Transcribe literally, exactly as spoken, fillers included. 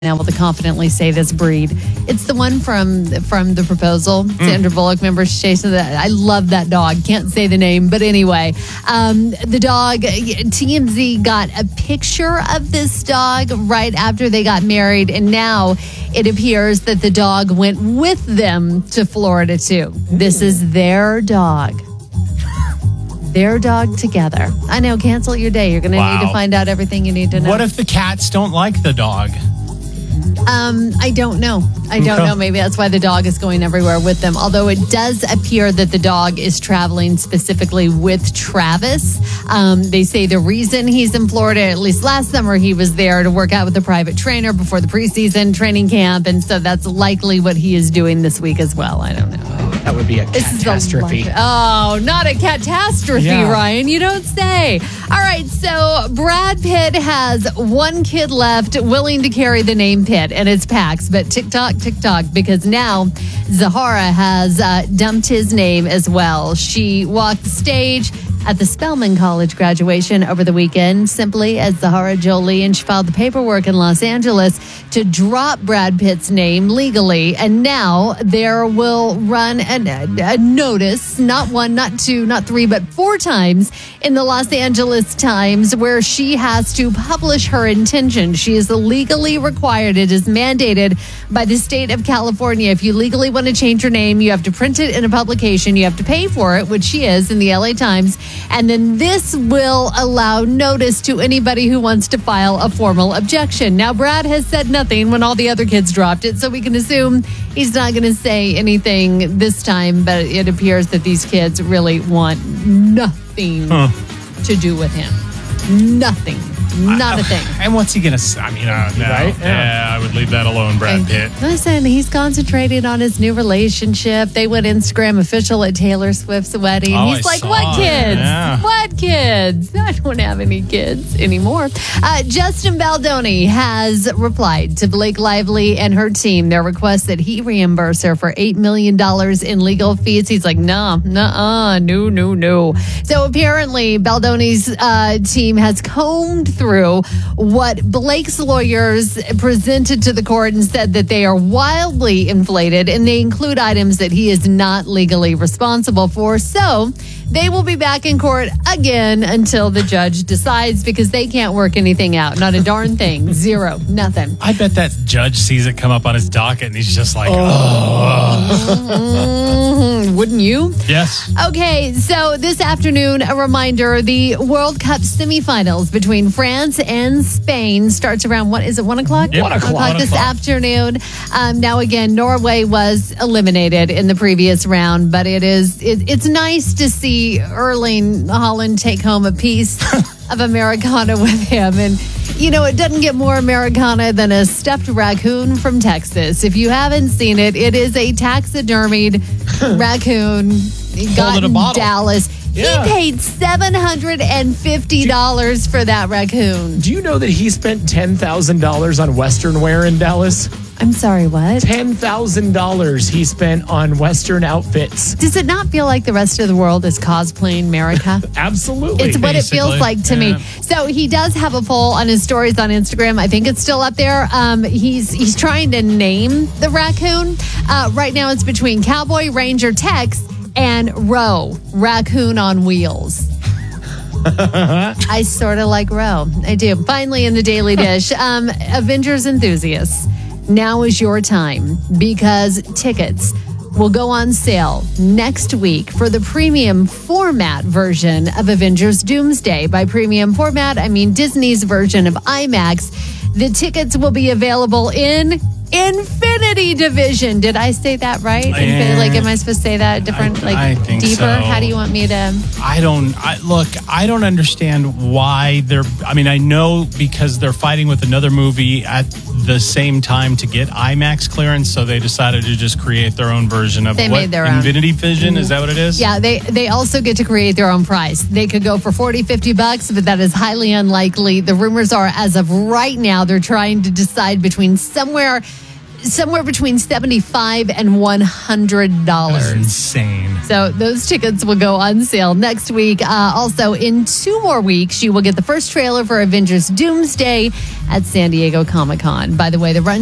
able to confidently say this breed. It's the one from from The Proposal. Mm. Sandra Bullock, remember she chasing that? I love that dog. Can't say the name, but anyway, um, the dog. T M Z got a picture of this dog right after they got married, and now it appears that the dog went with them to Florida too. Mm. This is their dog. Their dog together. I know. Cancel your day. You're going to wow. need to find out everything you need to know. What if the cats don't like the dog? Um, I don't know. I don't know. Maybe that's why the dog is going everywhere with them. Although it does appear that the dog is traveling specifically with Travis. Um, they say the reason he's in Florida, at least last summer, he was there to work out with a private trainer before the preseason training camp. And so that's likely what he is doing this week as well. I don't know. That would be a catastrophe. Oh, not a catastrophe, yeah. Ryan. You don't say. All right, so Brad Pitt has one kid left willing to carry the name Pitt, and it's Pax. But TikTok, TikTok, because now Zahara has uh, dumped his name as well. She walked the stage at the Spelman College graduation over the weekend, simply as Zahara Jolie, and she filed the paperwork in Los Angeles to drop Brad Pitt's name legally. And now there will run a, a notice, not one, not two, not three, but four times in the Los Angeles Times, where she has to publish her intention. She is legally required. It is mandated by the state of California. If you legally want to change your name, you have to print it in a publication. You have to pay for it, which she is in the L A Times. And then this will allow notice to anybody who wants to file a formal objection. Now, Brad has said nothing when all the other kids dropped it, so we can assume he's not going to say anything this time, but it appears that these kids really want nothing huh. to do with him. Nothing. Not a thing. And what's he going to say? I mean, uh, no. Right? Yeah. yeah, I would leave that alone, Brad Pitt. Listen, he's concentrating on his new relationship. They went Instagram official at Taylor Swift's wedding. Oh, he's I like, saw what it. kids? Yeah. What kids? I don't have any kids anymore. Uh, Justin Baldoni has replied to Blake Lively and her team, their request that he reimburse her for eight million dollars in legal fees. He's like, nah, nah, no, no, no. So apparently, Baldoni's uh, team has combed through what Blake's lawyers presented to the court and said that they are wildly inflated, and they include items that he is not legally responsible for. So they will be back in court again until the judge decides, because they can't work anything out. Not a darn thing. Zero. Nothing. I bet that judge sees it come up on his docket and he's just like, oh. Mm-hmm. Wouldn't you? Yes. Okay, so this afternoon, a reminder, the World Cup semifinals between France and Spain starts around, what is it, one o'clock? Yep. One o'clock. One o'clock this afternoon. Um, now, again, Norway was eliminated in the previous round, but it is it, it's nice to see Erling Haaland take home a piece of Americana with him. And, you know, it doesn't get more Americana than a stuffed raccoon from Texas. If you haven't seen it, it is a taxidermied raccoon. He got in Dallas. Yeah. He paid seven hundred fifty dollars for that raccoon. Do you know that he spent ten thousand dollars on Western wear in Dallas? I'm sorry, what? ten thousand dollars he spent on Western outfits. Does it not feel like the rest of the world is cosplaying America? Absolutely. It's what Basically. It feels like to yeah. me. So he does have a poll on his stories on Instagram. I think it's still up there. Um, he's he's trying to name the raccoon. Uh, right now it's between Cowboy, Ranger, Tex, and Roe, raccoon on wheels. I sort of like Roe. I do. Finally, in the Daily Dish, um, Avengers enthusiasts, now is your time, because tickets will go on sale next week for the premium format version of Avengers Doomsday. By premium format, I mean Disney's version of IMAX. The tickets will be available in Infinity Division. Did I say that right? Yeah. Like, am I supposed to say that different? I, like, I think deeper? So. How do you want me to? I don't. I, look, I don't understand why they're. I mean, I know because they're fighting with another movie at the same time to get IMAX clearance, so they decided to just create their own version of they what made their Infinity own. Vision. Is that what it is? Yeah, they they also get to create their own price. They could go for forty, fifty bucks, but that is highly unlikely. The rumors are, as of right now, they're trying to decide between somewhere somewhere between seventy-five dollars and one hundred That dollars. is insane. So those tickets will go on sale next week. Uh, also, in two more weeks, you will get the first trailer for Avengers Doomsday at San Diego Comic-Con. By the way, the run